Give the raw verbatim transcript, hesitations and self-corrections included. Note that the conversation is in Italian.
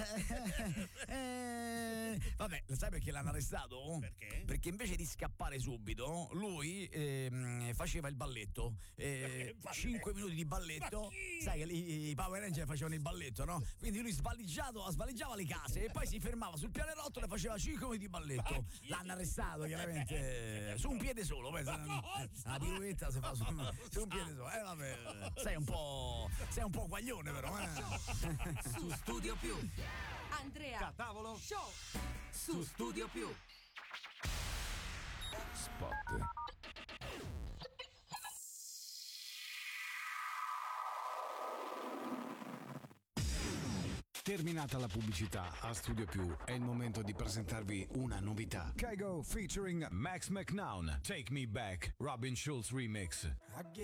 eh, vabbè, sai perché l'hanno arrestato? Perché? Perché invece di scappare subito, lui ehm, faceva il balletto. Eh, cinque minuti di balletto. Sai che lì i Power Ranger facevano il balletto, no? Quindi lui svaliggiato, svaliggiava le case e poi si fermava sul pianerottolo e faceva cinque minuti di balletto. L'hanno arrestato chiaramente su un piede solo. Pensa, la piruetta si fa su, su un piede solo. Eh vabbè, sei un po'. Sei un po' guaglione però, eh. Su Studio Più Andrea Tavolo Show su Studio Più. Spot. Terminata la pubblicità, a Studio Più è il momento di presentarvi una novità. Kygo featuring Max McNown, Take Me Back, Robin Schulz remix.